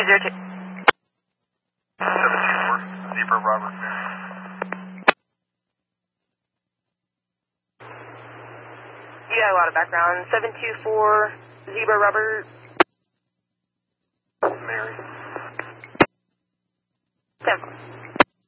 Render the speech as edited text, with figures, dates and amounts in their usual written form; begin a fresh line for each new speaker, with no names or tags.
202.
724, Zebra Robert.
You got a lot of background. 724, Zebra Robert.
Mary.